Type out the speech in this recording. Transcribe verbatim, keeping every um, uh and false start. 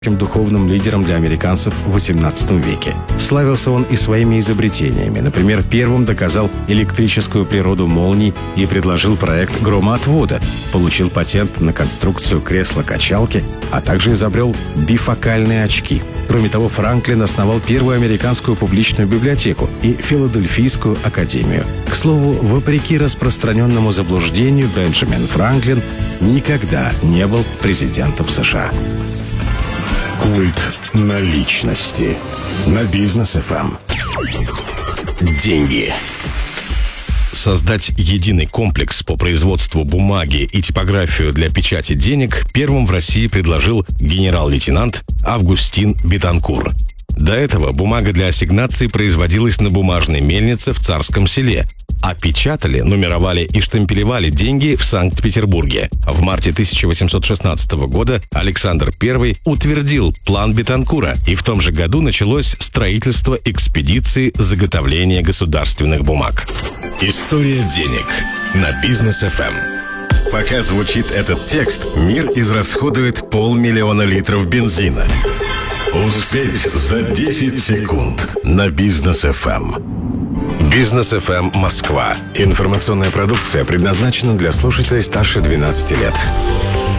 духовным лидером для американцев в восемнадцатом веке. Славился он и своими изобретениями. Например, первым доказал электрическую природу молний и предложил проект громоотвода, получил патент на конструкцию кресла-качалки, а также изобрел бифокальные очки. Кроме того, Франклин основал первую американскую публичную библиотеку и Филадельфийскую академию. К слову, вопреки распространенному заблуждению, Бенджамин Франклин никогда не был президентом США. Культ наличности на Бизнес эф эм. Деньги. Создать единый комплекс по производству бумаги и типографию для печати денег первым в России предложил генерал-лейтенант Августин Бетанкур. До этого бумага для ассигнаций производилась на бумажной мельнице в Царском Селе, а печатали, нумеровали и штемпелевали деньги в Санкт-Петербурге. В марте тысяча восемьсот шестнадцатого года Александр Первый утвердил план Бетанкура, и в том же году началось строительство экспедиции заготовления государственных бумаг. История денег на Бизнес эф эм. Пока звучит этот текст, мир израсходует полмиллиона литров бензина. Успеть за десять секунд на Бизнес эф эм. Бизнес эф эм Москва. Информационная продукция предназначена для слушателей старше двенадцати лет.